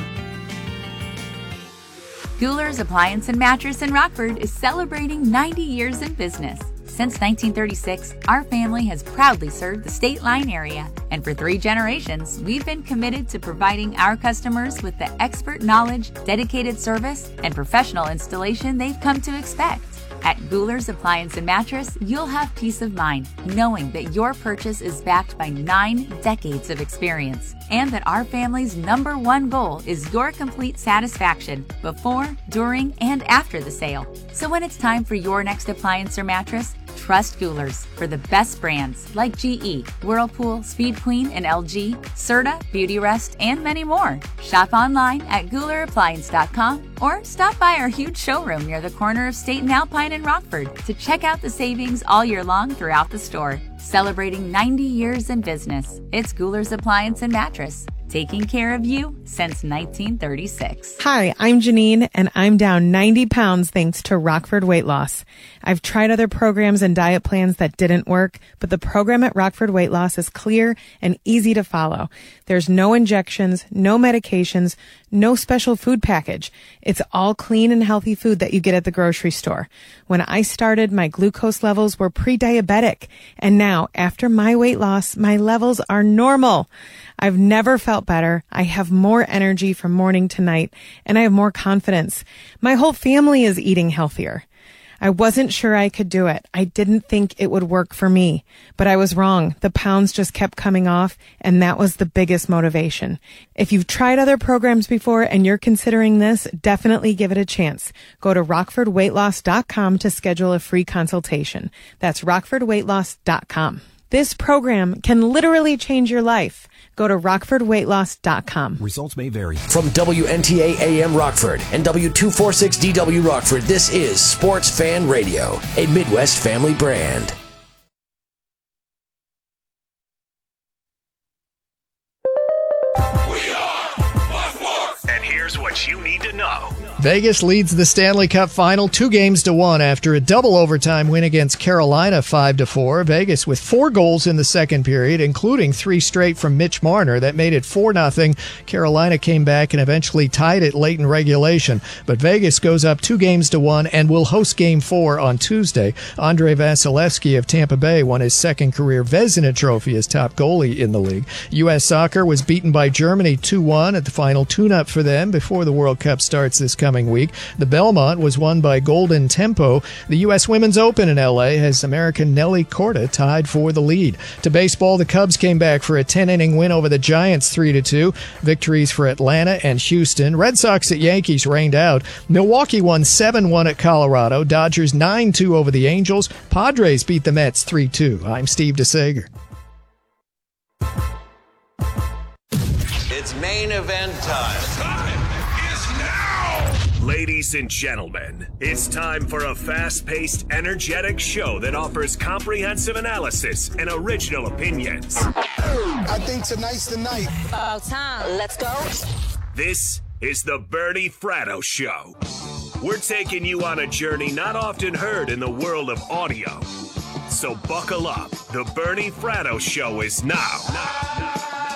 Gouler's Appliance and Mattress in Rockford is celebrating ninety years in business. Since nineteen thirty-six, our family has proudly served the State Line area, and for three generations, we've been committed to providing our customers with the expert knowledge, dedicated service, and professional installation they've come to expect. At Gouler's Appliance and Mattress, you'll have peace of mind knowing that your purchase is backed by nine decades of experience, and that our family's number one goal is your complete satisfaction before, during, and after the sale. So when it's time for your next appliance or mattress, trust Gouler's for the best brands like G E, Whirlpool, Speed Queen, and L G, Serta, Beautyrest, and many more. Shop online at Gouler Appliance dot com or stop by our huge showroom near the corner of State and Alpine in Rockford to check out the savings all year long throughout the store. Celebrating ninety years in business, it's Gouler's Appliance and Mattress, taking care of you since nineteen thirty-six. Hi, I'm Janine, and I'm down ninety pounds thanks to Rockford Weight Loss. I've tried other programs and diet plans that didn't work, but the program at Rockford Weight Loss is clear and easy to follow. There's no injections, no medications, no special food package. It's all clean and healthy food that you get at the grocery store. When I started, my glucose levels were pre-diabetic, and now, after my weight loss, my levels are normal. I've never felt better. I have more energy from morning to night, and I have more confidence. My whole family is eating healthier. I wasn't sure I could do it. I didn't think it would work for me, but I was wrong. The pounds just kept coming off, and that was the biggest motivation. If you've tried other programs before and you're considering this, definitely give it a chance. Go to rockford weight loss dot com to schedule a free consultation. That's rockford weight loss dot com. This program can literally change your life. Go to rockford weight loss dot com. Results may vary. From W N T A A M Rockford and W two forty-six D W Rockford, this is Sports Fan Radio, a Midwest family brand. And here's what you need to know. Vegas leads the Stanley Cup final two games to one after a double overtime win against Carolina five to four. Vegas with four goals in the second period, including three straight from Mitch Marner that made it four nothing. Carolina came back and eventually tied it late in regulation. But Vegas goes up two games to one and will host game four on Tuesday. Andrei Vasilevsky of Tampa Bay won his second career Vezina Trophy as top goalie in the league. U S Soccer was beaten by Germany two one at the final tune-up for them before the World Cup starts this coming week. The Belmont was won by Golden Tempo. The U S Women's Open in L A has American Nelly Korda tied for the lead. To baseball, the Cubs came back for a ten-inning win over the Giants three to two. Victories for Atlanta and Houston. Red Sox at Yankees rained out. Milwaukee won seven one at Colorado. Dodgers nine two over the Angels. Padres beat the Mets three two. I'm Steve DeSager. It's main event time. Time is now! Ladies and gentlemen, it's time for a fast-paced, energetic show that offers comprehensive analysis and original opinions. I think tonight's the night. About time. Let's go. This is the Bernie Fratto Show. We're taking you on a journey not often heard in the world of audio. So buckle up. The Bernie Fratto Show is now. Now.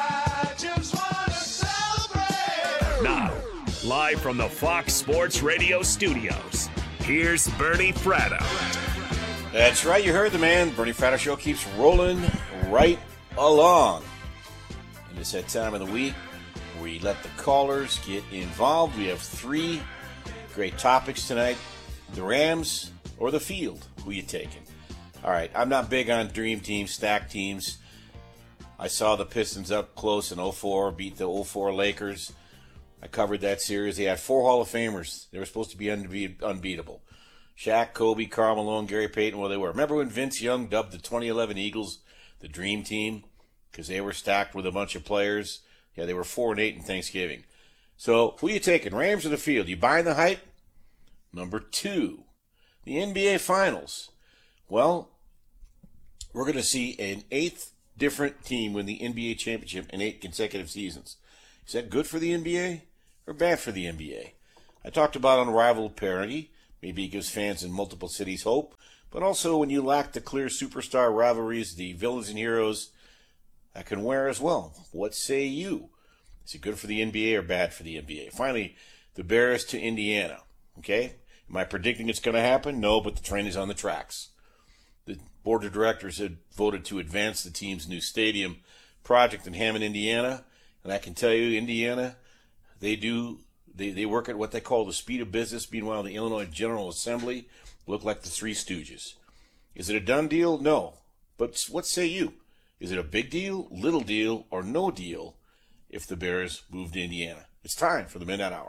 Now, live from the Fox Sports Radio studios, here's Bernie Fratto. That's right, you heard the man. Bernie Fratto Show keeps rolling right along. And it's that time of the week where we let the callers get involved. We have three great topics tonight. The Rams or the field, who you taking? All right, I'm not big on dream teams, stack teams. I saw the Pistons up close in oh four, beat the oh four Lakers. I covered that series. They had four Hall of Famers. They were supposed to be unbe- unbeatable. Shaq, Kobe, Karl Malone, Gary Payton, well, they were. Remember when Vince Young dubbed the twenty eleven Eagles the Dream Team? Because they were stacked with a bunch of players. Yeah, they were four and eight in Thanksgiving. So, who are you taking, Rams or the field? You buying the hype? Number two, the N B A Finals. Well, we're going to see an eighth different team win the N B A championship in eight consecutive seasons. Is that good for the N B A or bad for the N B A? I talked about unrivaled parity. Maybe it gives fans in multiple cities hope. But also, when you lack the clear superstar rivalries, the villains and heroes, that can wear as well. What say you? Is it good for the N B A or bad for the N B A? Finally, the Bears to Indiana. Okay? Am I predicting it's going to happen? No, but the train is on the tracks. The board of directors had voted to advance the team's new stadium project in Hammond, Indiana. And I can tell you, Indiana, they do, they, they work at what they call the speed of business. Meanwhile, the Illinois General Assembly look like the Three Stooges. Is it a done deal? No. But what say you? Is it a big deal, little deal, or no deal if the Bears move to Indiana? It's time for the Midnight Hour.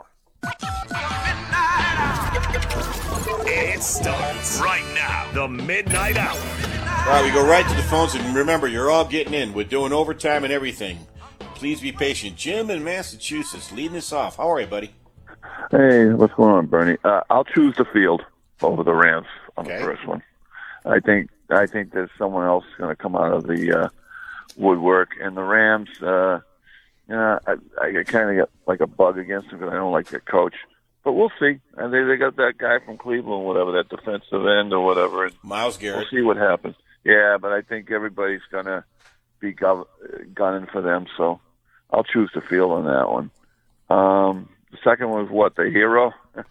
It starts right now. The Midnight Hour. All right, we go right to the phones, and remember, you're all getting in. We're doing overtime and everything. Please be patient. Jim in Massachusetts leading us off. How are you, buddy? Hey, what's going on, Bernie? Uh, I'll choose the field over the Rams on Okay. the first one. I think I think there's someone else going to come out of the uh, woodwork, and the Rams. Uh, you know, I, I kind of get like a bug against them because I don't like their coach. But we'll see. And they they got that guy from Cleveland, whatever, that defensive end or whatever. And Myles Garrett. We'll see what happens. Yeah, but I think everybody's gonna be gov- gunning for them. So I'll choose the field on that one. Um, the second one is what, the hero?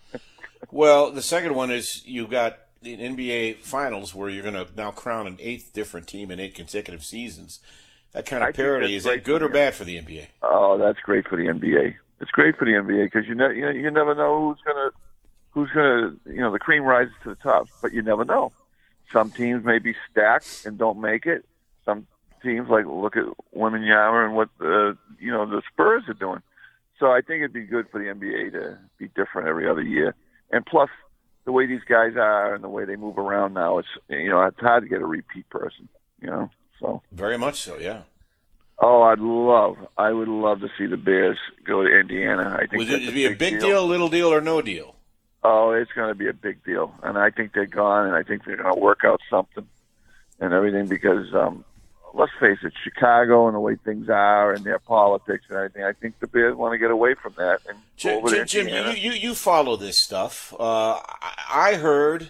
Well, the second one is you've got the N B A Finals where you're going to now crown an eighth different team in eight consecutive seasons. That kind I of think parity, that's is that great good for or the- bad for the N B A? Oh, that's great for the N B A. It's great for the N B A because you know you, you never know who's gonna who's gonna you know the cream rises to the top, but you never know. Some teams may be stacked and don't make it. Some teams, like look at Wembanyama and what the you know the Spurs are doing. So I think it'd be good for the N B A to be different every other year. And plus, the way these guys are and the way they move around now, it's you know it's hard to get a repeat person. You know, so Very much so, yeah. oh, I'd love, I would love to see the Bears go to Indiana. I think Would that's it be a big deal, little deal, or no deal? Oh, it's going to be a big deal, and I think they're gone, and I think they're going to work out something and everything because, um, let's face it, Chicago and the way things are and their politics and everything, I think the Bears want to get away from that and go Jim, over to Jim, Jim Indiana. you, you, you follow this stuff. Uh, I, I heard,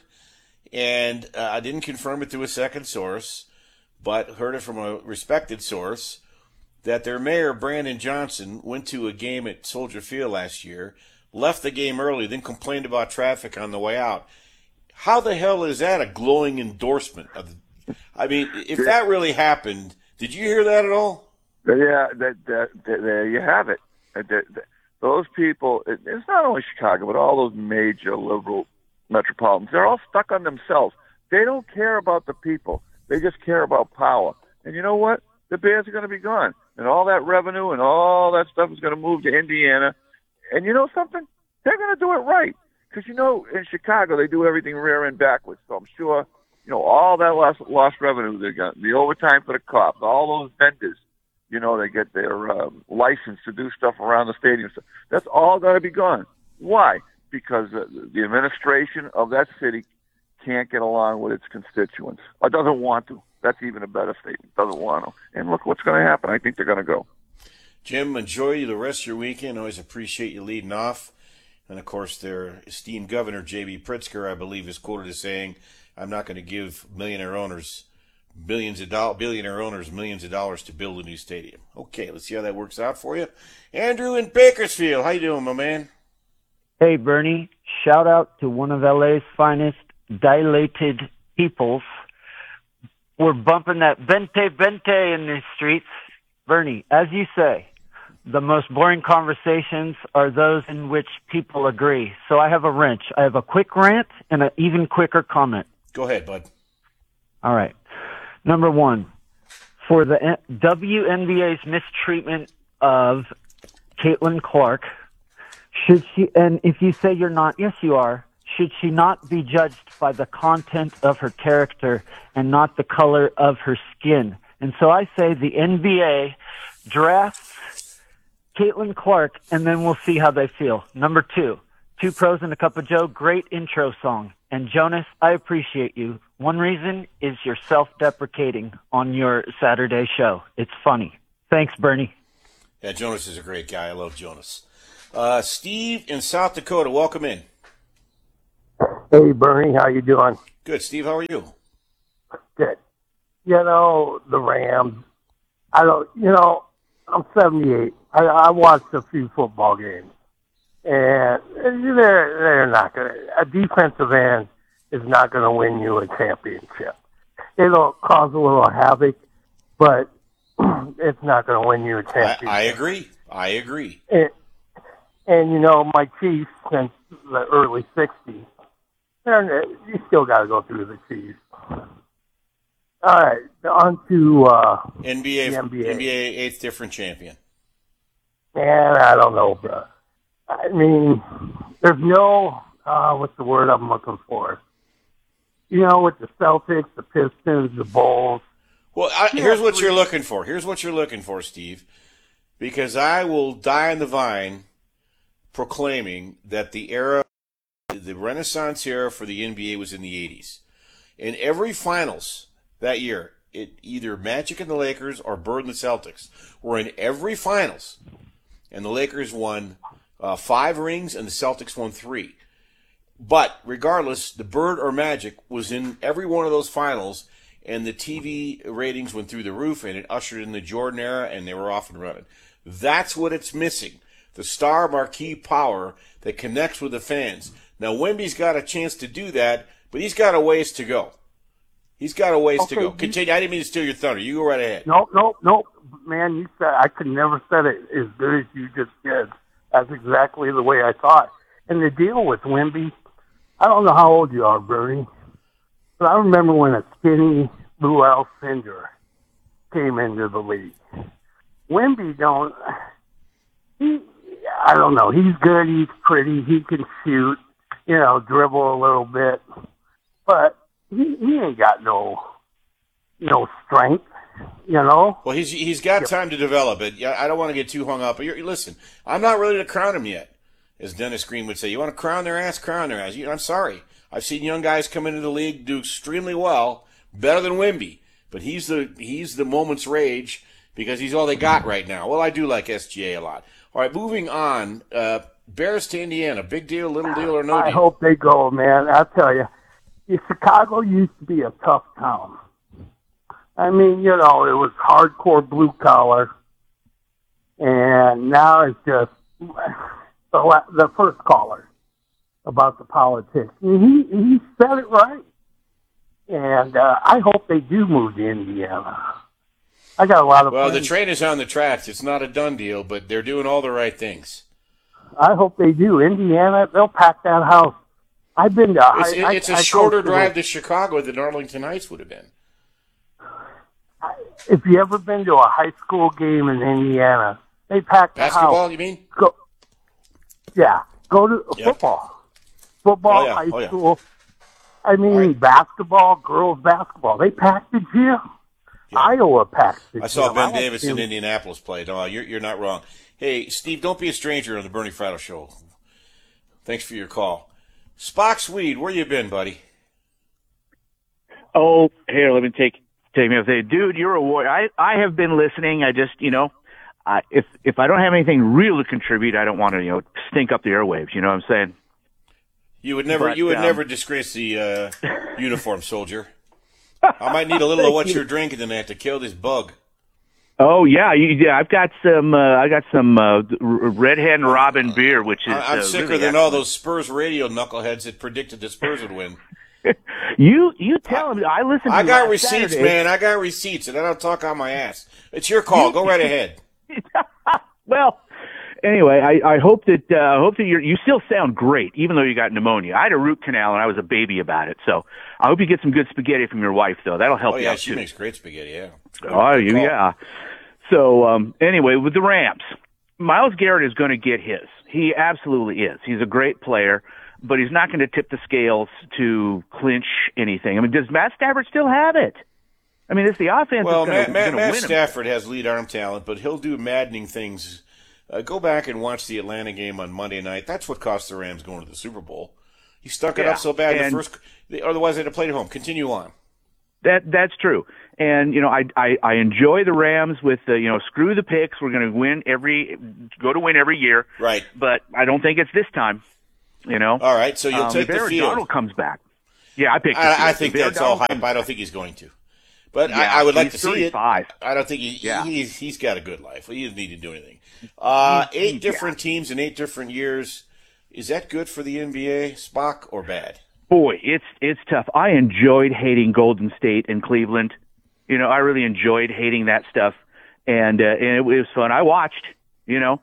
and uh, I didn't confirm it to a second source, but heard it from a respected source, that their mayor, Brandon Johnson, went to a game at Soldier Field last year, left the game early, then complained about traffic on the way out. How the hell is that a glowing endorsement of the I mean, if that really happened, did you hear that at all? Yeah, that, that, that, there you have it. That, that, those people, it, it's not only Chicago, but all those major liberal metropolitans, they're all stuck on themselves. They don't care about the people. They just care about power. And you know what? The Bears are going to be gone. And all that revenue and all that stuff is going to move to Indiana. And you know something? They're going to do it right. Because, you know, in Chicago, they do everything rear and backwards. So I'm sure, you know, all that lost, lost revenue they got, the overtime for the cops, all those vendors, you know, they get their um, license to do stuff around the stadium. So that's all going to be gone. Why? Because uh, the administration of that city can't get along with its constituents, or doesn't want to. That's even a better statement. Doesn't want to. And look what's going to happen. I think they're going to go. Jim, enjoy the rest of your weekend. Always appreciate you leading off. And, of course, their esteemed governor, J B. Pritzker, I believe, is quoted as saying, I'm not going to give millionaire owners billions of dollars, billionaire owners millions of dollars to build a new stadium. Okay, let's see how that works out for you. Andrew in Bakersfield, how you doing, my man? Hey, Bernie. Shout out to one of L A's finest dilated peoples. We're bumping that Vente Vente in the streets. Bernie, as you say, the most boring conversations are those in which people agree. So I have a wrench. I have a quick rant and an even quicker comment. Go ahead, bud. All right. Number one, for the W N B A's mistreatment of Caitlin Clark, Should she, and if you say you're not, yes, you are. Should she not be judged by the content of her character and not the color of her skin? And so I say the N B A drafts Caitlin Clark, and then we'll see how they feel. Number two, Two Pros and a Cup of Joe, great intro song. And Jonas, I appreciate you. One reason is you're self-deprecating on your Saturday show. It's funny. Thanks, Bernie. Yeah, Jonas is a great guy. I love Jonas. Uh, Steve in South Dakota, welcome in. Hey, Bernie, how you doing? Good. Steve, how are you? Good. You know, the Rams, I don't, you know, I'm seventy-eight. I, I watched a few football games, and they're, they're not going to, a defensive end is not going to win you a championship. It'll cause a little havoc, but it's not going to win you a championship. I, I agree. I agree. And, and, you know, my Chiefs since the early sixties, you still got to go through the Chiefs. All right, on to uh, N B A, the N B A. N B A eighth different champion. Man, I don't know, bro. I mean, there's no, uh, what's the word I'm looking for? You know, with the Celtics, the Pistons, the Bulls. Well, I, here's what you're looking for. Here's what you're looking for, Steve. Because I will die on the vine proclaiming that the era, the Renaissance era for the N B A was in the eighties. In every finals that year, it either Magic and the Lakers or Bird and the Celtics were in every finals. And the Lakers won uh, five rings and the Celtics won three. But regardless, the Bird or Magic was in every one of those finals, and the T V ratings went through the roof, and it ushered in the Jordan era, and they were off and running. That's what it's missing. The star marquee power that connects with the fans. Now, Wemby's got a chance to do that, but he's got a ways to go. He's got a ways Okay, to go. you- Continue. I didn't mean to steal your thunder. You go right ahead. Nope, nope, nope. Man, you said, I could never said it as good as you just did. That's exactly the way I thought. And the deal with Wemby, I don't know how old you are, Bernie, but I remember when a skinny Lou Alcindor came into the league. Wemby don't, he, I don't know, he's good, he's pretty, he can shoot, you know, dribble a little bit, but he, he ain't got no, no strength, you know? Well, he's he's got time to develop it. Yeah, I don't want to get too hung up. But you're, listen, I'm not ready to crown him yet, as Dennis Green would say. You want to crown their ass, crown their ass. You, I'm sorry. I've seen young guys come into the league do extremely well, better than Wemby. But he's the he's the moment's rage because he's all they got right now. Well, I do like S G A a lot. All right, moving on. Uh, Bears to Indiana. Big deal, little deal, or no I deal? hope they go, man. I'll tell you, Chicago used to be a tough town. I mean, you know, it was hardcore blue collar, and now it's just the, la- the first caller about the politics. And he he said it right, and uh, I hope they do move to Indiana. I got a lot of Well, the friends. train is on the tracks. It's not a done deal, but they're doing all the right things. I hope they do. Indiana, they'll pack that house. I've been to. It's, I, it's I, a I shorter coached the- drive to Chicago than Arlington Heights would have been. If you ever been to a high school game in Indiana, they pack the Basketball, house. you mean? Go, yeah, go to Yep. football. Football, Oh, yeah. high Oh, yeah. school. I mean, basketball, girls basketball. They packed the gym. Iowa packed the gym. I saw Ben watched Davis in him. Indianapolis play. No, you're, you're not wrong. Hey, Steve, don't be a stranger on the Bernie Fratto Show. Thanks for your call. Spock Swede, where you been, buddy? Oh, here, let me take take me up there. Dude, you're a warrior. I, I have been listening. I just, you know, I, if if I don't have anything real to contribute, I don't want to, you know, stink up the airwaves. You know what I'm saying? You would never, But, you would um, never disgrace the uh, uniform, soldier. I might need a little of what you're drinking tonight to kill this bug. Oh yeah, you, yeah. I've got some. Uh, I got some uh, Red Hen Robin beer, which is. I- I'm uh, sicker really than all excellent. those Spurs radio knuckleheads that predicted the Spurs would win. You you tell him. I listened. To I you got last receipts, Saturday. man. I got receipts, and I don't talk on my ass. It's your call. Go right ahead. Well, anyway, I, I hope that uh, I hope that you you still sound great, even though you got pneumonia. I had a root canal, and I was a baby about it. So I hope you get some good spaghetti from your wife, though. That'll help Oh you yeah, out she too. makes great spaghetti. Yeah. Oh, Good you call. yeah. So um, anyway, with the Rams, Myles Garrett is going to get his. He absolutely is. He's a great player, but he's not going to tip the scales to clinch anything. I mean, does Matt Stafford still have it? I mean, it's the offense. Well, that's Matt, gonna, Matt, gonna Matt win Stafford has lead arm talent, but he'll do maddening things. Uh, go back and watch the Atlanta game on Monday night. That's what cost the Rams going to the Super Bowl. He stuck it yeah, up so bad and the first. Otherwise, they'd have played at home. Continue on. That that's true. And you know, I I, I enjoy the Rams with the you know screw the picks. We're going to win every go to win every year. Right. But I don't think it's this time. You know. All right. So you'll um, take if the Aaron field. Donald comes back. Yeah, I picked. I, I think if that's Aaron all Donald hype. I don't think he's going to. But Yeah, I, I would like he's to see it. thirty-five. I don't think he, Yeah. he's he's got a good life. He doesn't need to do anything. Uh, He- eight he- different teams in eight different years. Is that good for the N B A, Spock, or bad? Boy, it's it's tough. I enjoyed hating Golden State and Cleveland. You know, I really enjoyed hating that stuff, and uh, and it, it was fun. I watched, you know,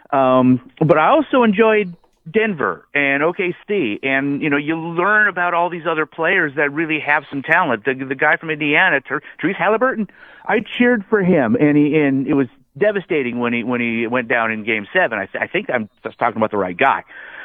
um, but I also enjoyed Denver and O K C, and you know, you learn about all these other players that really have some talent. The the guy from Indiana, Ter- Therese Halliburton, I cheered for him, and he and it was devastating when he when he went down in Game Seven. I, th- I think I'm just talking about the right guy.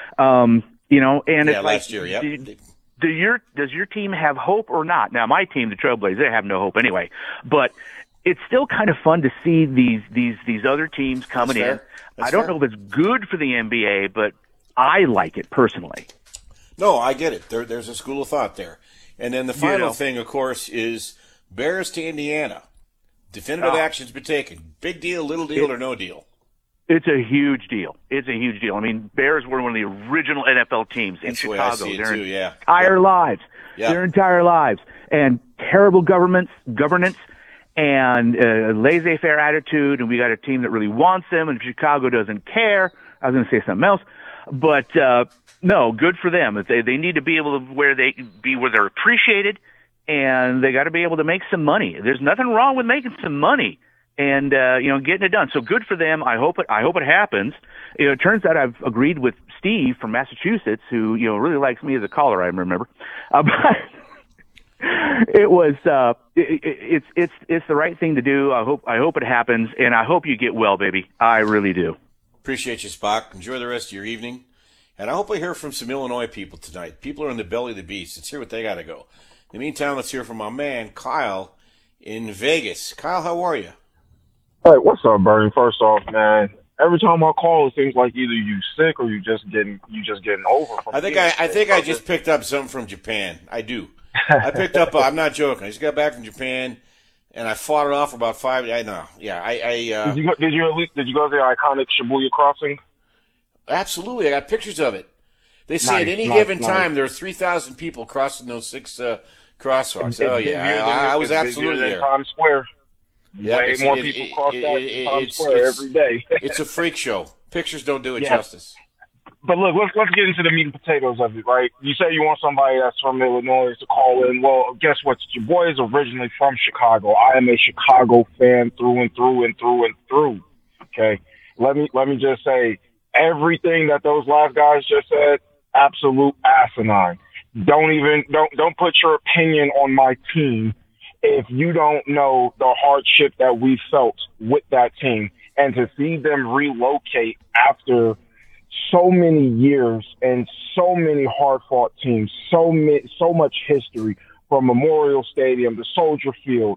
Um, you know, and Yeah, it's last like, year, yeah. do, do your does your team have hope or not? Now, my team, the Trailblazers, they have no hope anyway. But it's still kind of fun to see these these these other teams coming That's in. fair. That's I don't fair. know if it's good for the N B A, but I like it personally. No, I get it. There, there's a school of thought there. And then the final know. thing, of course, is Bears to Indiana. Definitive Oh. action's been taken. Big deal, little deal, or no deal. It's a huge deal. It's a huge deal. I mean, Bears were one of the original N F L teams in That's the way I Chicago. see it their too, yeah. entire lives. Yeah. Their entire lives. And terrible governments, governance and uh, laissez-faire attitude, and we got a team that really wants them, and Chicago doesn't care. I was going to say something else. But, uh, no, good for them. They, they need to be able to where they be where they're appreciated, and they got to be able to make some money. There's nothing wrong with making some money. And, uh, you know, getting it done. So good for them. I hope it, I hope it happens. You know, it turns out I've agreed with Steve from Massachusetts, who, you know, really likes me as a caller, I remember. Uh, but it was, uh, it, it, it's, it's, it's the right thing to do. I hope, I hope it happens. And I hope you get well, baby. I really do. Appreciate you, Spock. Enjoy the rest of your evening. And I hope I hear from some Illinois people tonight. People are in the belly of the beast. Let's hear what they got to go. In the meantime, let's hear from my man, Kyle, in Vegas. Kyle, how are you? Hey, what's up, Bernie? First off, man, every time I call, it seems like either you sick or you just getting you just getting over. From I think being I, I sick. think I just picked up something from Japan. I do. I picked up. Uh, I'm not joking. I just got back from Japan, and I fought it off for about five. I know. Yeah. I. I uh, Did you go, did you at least did you go to the iconic Shibuya crossing? Absolutely. I got pictures of it. They say Nice, at any nice, given nice. time there are three thousand people crossing those six uh, crosswalks. It's Oh busier yeah, than- I, I was it's busier absolutely than there. Times Square. Yeah, Way it's- more it- people it- cross it- that it- than Times it's- Square it's- every day. It's a freak show. Pictures don't do it Yeah. justice. But look, let's let's get into the meat and potatoes of it, right? You say you want somebody that's from Illinois to call in. Well, guess what? Your boy is originally from Chicago. I am a Chicago fan through and through and through and through. Okay, let me let me just say everything that those last guys just said, absolute asinine. Don't even don't don't put your opinion on my team if you don't know the hardship that we felt with that team, and to see them relocate after so many years and so many hard-fought teams, so mi- so much history from Memorial Stadium to Soldier Field.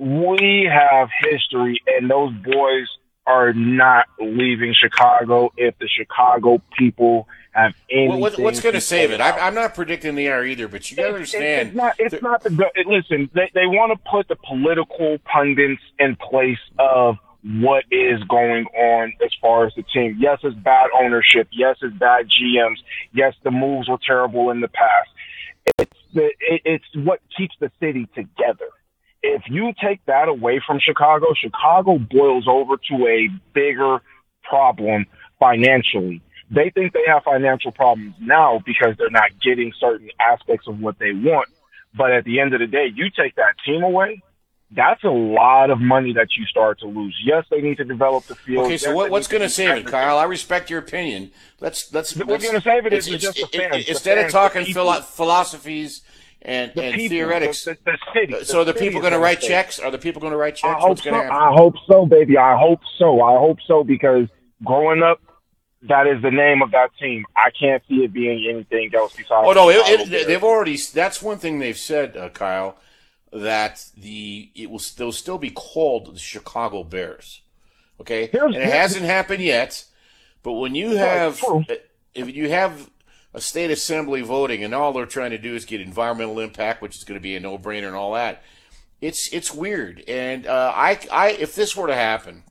We have history, and those boys are not leaving Chicago if the Chicago people have anything. Well, what, what's going to to save say it? I, about I'm not predicting they are either, but you got to understand. It's not. It's not the. go- Listen, they they want to put the political pundits in place of what is going on as far as the team. Yes, it's bad ownership. Yes, it's bad G Ms. Yes, the moves were terrible in the past. It's the. It, it's what keeps the city together. If you take that away from Chicago, Chicago boils over to a bigger problem financially. They think they have financial problems now because they're not getting certain aspects of what they want. But at the end of the day, you take that team away, that's a lot of money that you start to lose. Yes, they need to develop the field. Okay, so Yes, what, they what's need going to do save it, everything. Kyle? I respect your opinion. Let's let's. What's let's- going to save it is it's- just the it- fans. The Instead of fans, talking the people. philo- philosophies and, The and people, theoretics, the- the- the city. so The the city people is going to gonna write save it. checks? Are the people going to write I checks? hope What's so. going to happen? I hope so, baby. I hope so. I hope so because growing up, that is the name of that team. I can't see it being anything else besides. Oh no, it, it, they've already. That's one thing they've said, uh, Kyle, that the it will they'll still be called the Chicago Bears. Okay, and it hasn't happened yet. But when you have if you have a state assembly voting and all they're trying to do is get environmental impact, which is going to be a no-brainer and all that, it's it's weird. And uh, I I if this were to happen,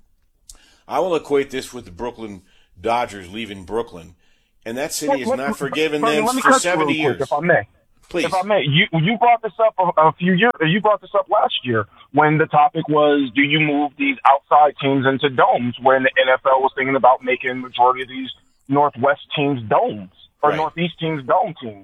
I will equate this with the Brooklyn Dodgers leaving Brooklyn, and that city has not forgiven them for seventy years. If I may, please. If I may, you you brought this up a, a few years. You brought this up last year when the topic was, do you move these outside teams into domes? When the N F L was thinking about making the majority of these Northwest teams domes or Right. Northeast teams dome teams.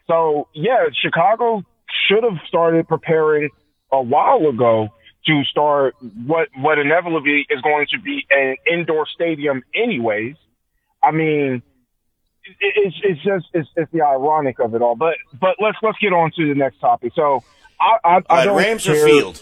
So yeah, Chicago should have started preparing a while ago to start what what inevitably is going to be an indoor stadium anyways. I mean, it, it's it's just it's, it's the ironic of it all. But but let's let's get on to the next topic. So I I, I Uh, don't Rams or care, Field?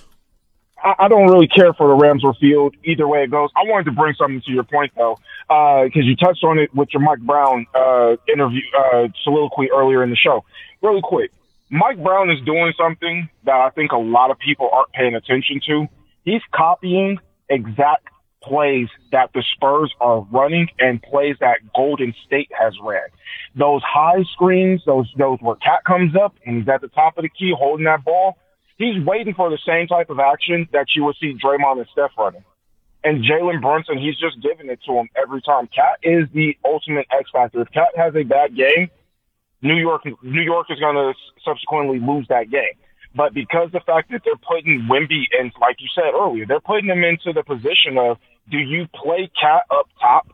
I, I don't really care for the Rams or Field either way it goes. I wanted to bring something to your point though, because you touched on it with your Mike Brown uh, interview uh, soliloquy earlier in the show. Really quick. Mike Brown is doing something that I think a lot of people aren't paying attention to. He's copying exact plays that the Spurs are running and plays that Golden State has ran. Those high screens, those those where Cat comes up and he's at the top of the key holding that ball, he's waiting for the same type of action that you would see Draymond and Steph running. And Jalen Brunson, he's just giving it to him every time. Cat is the ultimate X factor. If Cat has a bad game, New York, New York is going to subsequently lose that game. But because the fact that they're putting Wemby in, like you said earlier, they're putting him into the position of, do you play Cat up top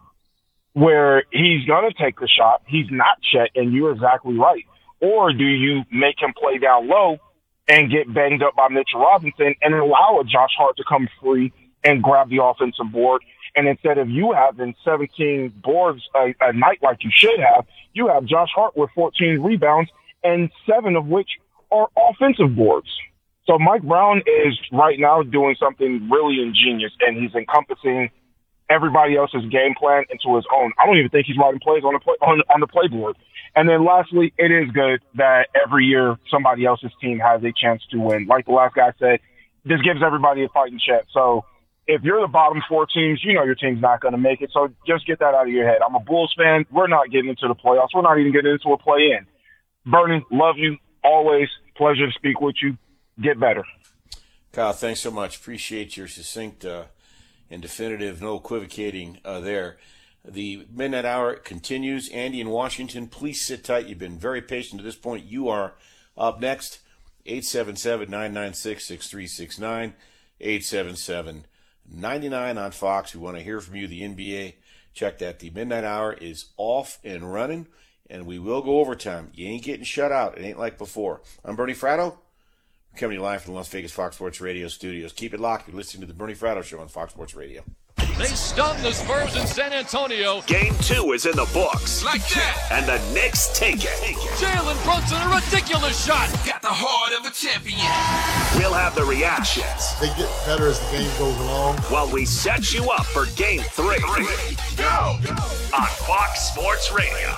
where he's going to take the shot? He's not Chet, and you're exactly right. Or do you make him play down low and get banged up by Mitchell Robinson and allow a Josh Hart to come free and grab the offensive board? And instead of you having seventeen boards a, a night like you should have, you have Josh Hart with fourteen rebounds and seven of which are offensive boards. So Mike Brown is right now doing something really ingenious, and he's encompassing everybody else's game plan into his own. I don't even think he's writing plays on the play, on, on the playboard. And then lastly, it is good that every year somebody else's team has a chance to win. Like the last guy said, this gives everybody a fighting chance. So if you're the bottom four teams, you know your team's not going to make it. So just get that out of your head. I'm a Bulls fan. We're not getting into the playoffs. We're not even getting into a play-in. Bernie, love you. Always pleasure to speak with you. Get better. Kyle, thanks so much. Appreciate your succinct uh, and definitive, no equivocating uh, there. The Midnight Hour continues. Andy in Washington, please sit tight. You've been very patient to this point. You are up next. eight seven seven, nine nine six, six three six nine. eight seven seven, nine nine on Fox. We want to hear from you. The N B A. Check that. The Midnight Hour is off and running, and we will go overtime. You ain't getting shut out. It ain't like before. I'm Bernie Fratto. We're coming to you live from the Las Vegas Fox Sports Radio studios. Keep it locked. You're listening to the Bernie Fratto Show on Fox Sports Radio. They stung the Spurs in San Antonio. Game two is in the books. Like that. And the Knicks take it. Jalen Brunson, a ridiculous shot. Got the heart of a champion. We'll have the reactions. They get better as the game goes along. While we set you up for game three. three. Go. On Fox Sports Radio.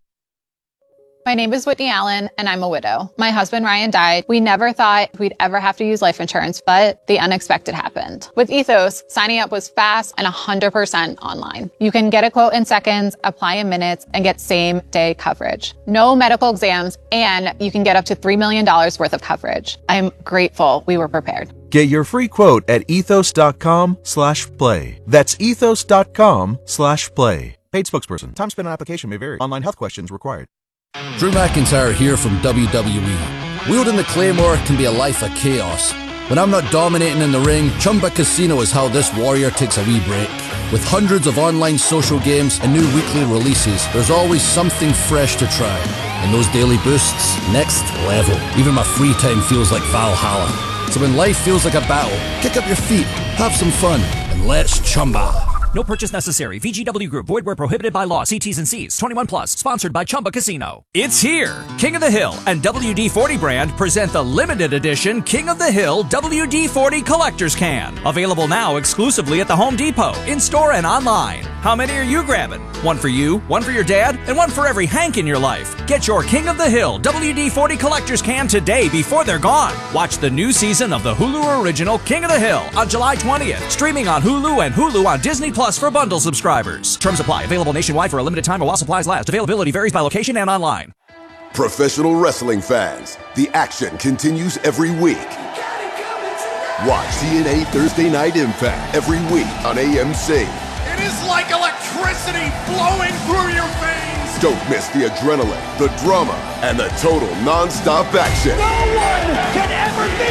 My name is Whitney Allen, and I'm a widow. My husband, Ryan, died. We never thought we'd ever have to use life insurance, but the unexpected happened. With Ethos, signing up was fast and one hundred percent online. You can get a quote in seconds, apply in minutes, and get same-day coverage. No medical exams, and you can get up to three million dollars worth of coverage. I'm grateful we were prepared. Get your free quote at ethos.com slash play. That's ethos.com slash play. Paid spokesperson. Time spent on application may vary. Online health questions required. Drew McIntyre here from W W E. Wielding the Claymore can be a life of chaos. When I'm not dominating in the ring, Chumba Casino is how this warrior takes a wee break. With hundreds of online social games and new weekly releases, there's always something fresh to try. And those daily boosts, next level. Even my free time feels like Valhalla. So when life feels like a battle, kick up your feet, have some fun, and let's Chumba. No purchase necessary. V G W Group. Void where prohibited by law. See T's and C's. twenty-one plus. Sponsored by Chumba Casino. It's here. King of the Hill and W D forty brand present the limited edition King of the Hill W D forty Collector's Can. Available now exclusively at the Home Depot, in-store and online. How many are you grabbing? One for you, one for your dad, and one for every Hank in your life. Get your King of the Hill W D forty collector's can today before they're gone. Watch the new season of the Hulu original King of the Hill on July twentieth, streaming on Hulu and Hulu on Disney Plus for bundle subscribers. Terms apply. Available nationwide for a limited time or while supplies last. Availability varies by location and online. Professional wrestling fans, the action continues every week. Watch T N A Thursday Night Impact every week on A M C. It is like electricity flowing through your veins. Don't miss the adrenaline, the drama, and the total non-stop action. No one can ever be